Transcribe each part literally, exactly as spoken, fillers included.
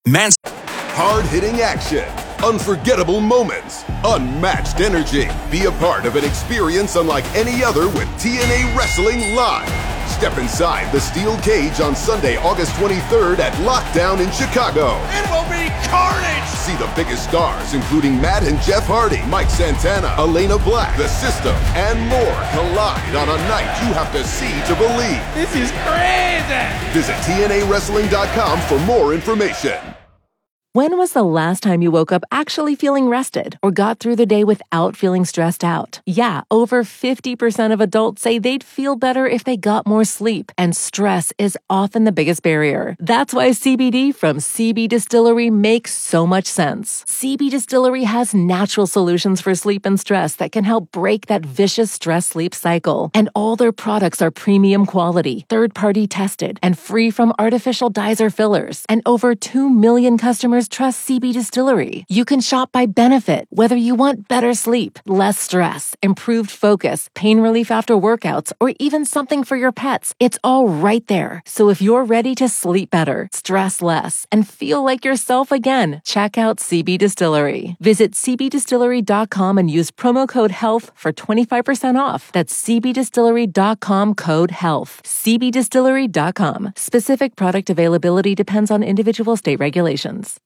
Mans- Hard-hitting action, unforgettable moments, unmatched energy. Be a part of an experience unlike any other with T N A Wrestling Live. Step inside the steel cage on Sunday, August twenty-third at Lockdown in Chicago. It will be carnage! See the biggest stars, including Matt and Jeff Hardy, Mike Santana, Elena Black, The System, and more collide on a night you have to see to believe. This is crazy! Visit T N A wrestling dot com for more information. When was the last time you woke up actually feeling rested or got through the day without feeling stressed out? Yeah, over fifty percent of adults say they'd feel better if they got more sleep, and stress is often the biggest barrier. That's why C B D from C B Distillery makes so much sense. C B Distillery has natural solutions for sleep and stress that can help break that vicious stress-sleep cycle. And all their products are premium quality, third-party tested, and free from artificial dyes or fillers. And over two million customers trust C B Distillery. You can shop by benefit, whether you want better sleep, less stress, improved focus, pain relief after workouts, or even something for your pets. It's all right there. So if you're ready to sleep better, stress less, and feel like yourself again, check out C B Distillery. Visit C B distillery dot com and use promo code HEALTH for twenty-five percent off. That's C B distillery dot com code HEALTH. C B distillery dot com. Specific product availability depends on individual state regulations.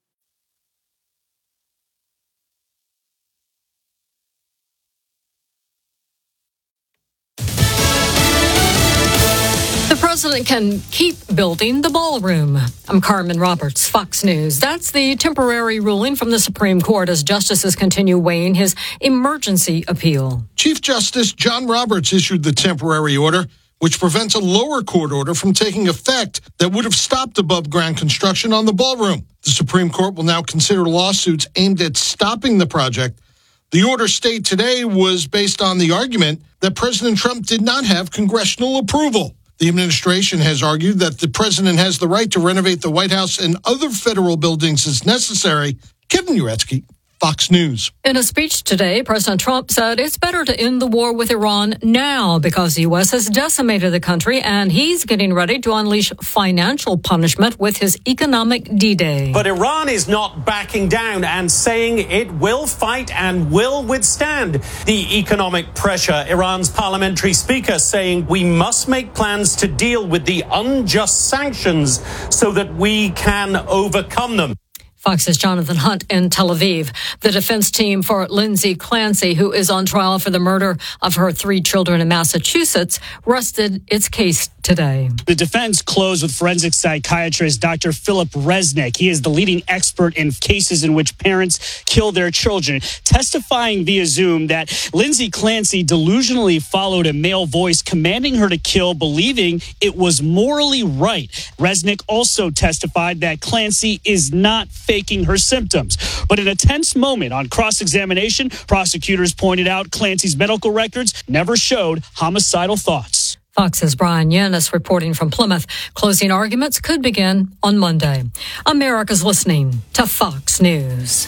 The president can keep building the ballroom. I'm Carmen Roberts, Fox News. That's the temporary ruling from the Supreme Court as justices continue weighing his emergency appeal. Chief Justice John Roberts issued the temporary order, which prevents a lower court order from taking effect that would have stopped above-ground construction on the ballroom. The Supreme Court will now consider lawsuits aimed at stopping the project. The order stayed today was based on the argument that President Trump did not have congressional approval. The administration has argued that the president has the right to renovate the White House and other federal buildings as necessary. Kevin Uretsky, Fox News. In a speech today, President Trump said it's better to end the war with Iran now because the U S has decimated the country and he's getting ready to unleash financial punishment with his economic D-Day. But Iran is not backing down and saying it will fight and will withstand the economic pressure. Iran's parliamentary speaker saying we must make plans to deal with the unjust sanctions so that we can overcome them. Fox's Jonathan Hunt in Tel Aviv. The defense team for Lindsay Clancy, who is on trial for the murder of her three children in Massachusetts, rested its case today. The defense closed with forensic psychiatrist Doctor Philip Resnick. He is the leading expert in cases in which parents kill their children, testifying via Zoom that Lindsay Clancy delusionally followed a male voice commanding her to kill, believing it was morally right. Resnick also testified that Clancy is not faking her symptoms. But in a tense moment on cross-examination, prosecutors pointed out Clancy's medical records never showed homicidal thoughts. Fox's Brian Yanis reporting from Plymouth. Closing arguments could begin on Monday. America's listening to Fox News.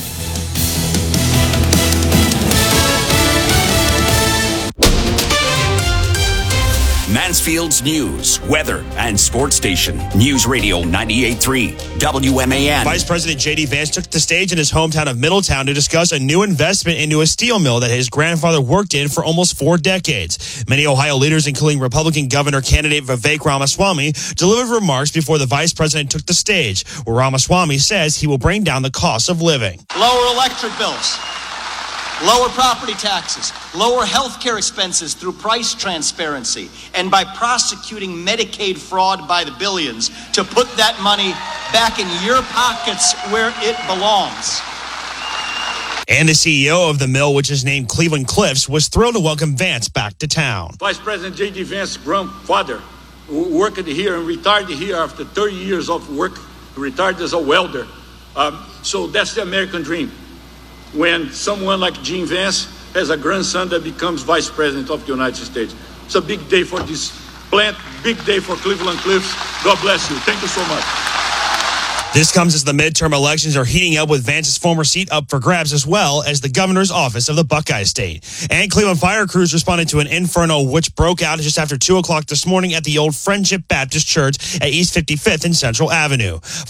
Mansfield's news, weather, and sports station. News Radio ninety-eight point three W M A N. Vice President J D. Vance took the stage in his hometown of Middletown to discuss a new investment into a steel mill that his grandfather worked in for almost four decades. Many Ohio leaders, including Republican governor candidate Vivek Ramaswamy, delivered remarks before the vice president took the stage, where Ramaswamy says he will bring down the cost of living. Lower electric bills. Lower property taxes, lower health care expenses through price transparency, and by prosecuting Medicaid fraud by the billions to put that money back in your pockets where it belongs. And the C E O of the mill, which is named Cleveland Cliffs, was thrilled to welcome Vance back to town. Vice President J D. Vance's grandfather worked here and retired here after thirty years of work, retired as a welder. Um, so that's the American dream. When someone like Gene Vance has a grandson that becomes vice president of the United States. It's a big day for this plant, big day for Cleveland Cliffs. God bless you. Thank you so much. This comes as the midterm elections are heating up, with Vance's former seat up for grabs, as well as the governor's office of the Buckeye State. And Cleveland fire crews responded to an inferno which broke out just after two o'clock this morning at the old Friendship Baptist Church at East fifty-fifth and Central Avenue.